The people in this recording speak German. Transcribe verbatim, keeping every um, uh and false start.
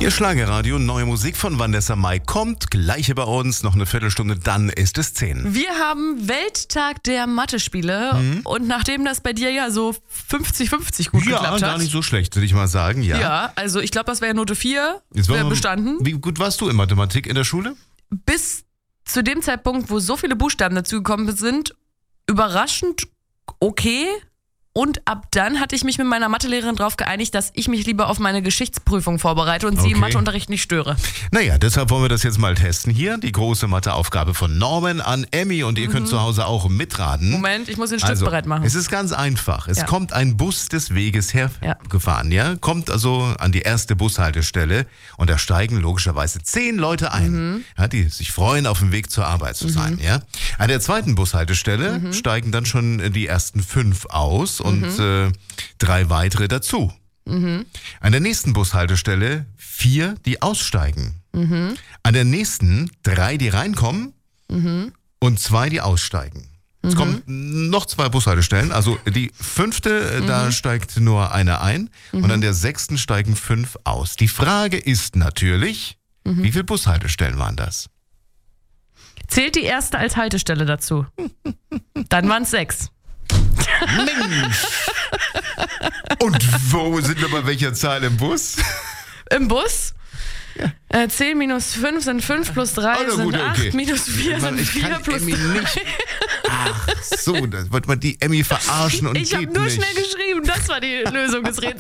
Ihr Schlagerradio, neue Musik von Vanessa Mai kommt. Gleiche bei uns, noch eine Viertelstunde, dann ist es zehn. Wir haben Welttag der Mathe-Spiele mhm. und nachdem das bei dir ja so fünfzig fünfzig gut ja, geklappt hat. Ja, gar nicht so schlecht, würde ich mal sagen, ja. Ja, also ich glaube, das wäre Note vier, wäre bestanden. Wie gut warst du in Mathematik in der Schule? Bis zu dem Zeitpunkt, wo so viele Buchstaben dazugekommen sind, überraschend okay. Und ab dann hatte ich mich mit meiner Mathelehrerin darauf geeinigt, dass ich mich lieber auf meine Geschichtsprüfung vorbereite und okay. sie im Matheunterricht nicht störe. Naja, deshalb wollen wir das jetzt mal testen hier. Die große Matheaufgabe von Norman an Emmy und ihr mhm. könnt zu Hause auch mitraten. Moment, ich muss den Stift also, bereit machen. Es ist ganz einfach. Es ja. kommt ein Bus des Weges hergefahren, ja. ja? Kommt also an die erste Bushaltestelle und da steigen logischerweise zehn Leute ein, mhm. ja, die sich freuen, auf dem Weg zur Arbeit zu sein. Mhm. Ja? An der zweiten Bushaltestelle mhm. steigen dann schon die ersten fünf aus und mhm. äh, drei weitere dazu. Mhm. An der nächsten Bushaltestelle vier, die aussteigen. Mhm. An der nächsten drei, die reinkommen mhm. und zwei, die aussteigen. Es mhm. kommen noch zwei Bushaltestellen. Also die fünfte, mhm. da steigt nur einer ein mhm. und an der sechsten steigen fünf aus. Die Frage ist natürlich, mhm. wie viele Bushaltestellen waren das? Zählt die erste als Haltestelle dazu? Dann waren es sechs. Mensch! Und wo sind wir bei welcher Zahl im Bus? Im Bus? Ja. Äh, zehn minus fünf sind fünf plus drei oh, sind gut, acht, okay. minus vier sind vier plus Emmy nicht. Ach so, da wollte man die Emmy verarschen und ich habe nur nicht. Schnell geschrieben, das war die Lösung des Rätsels.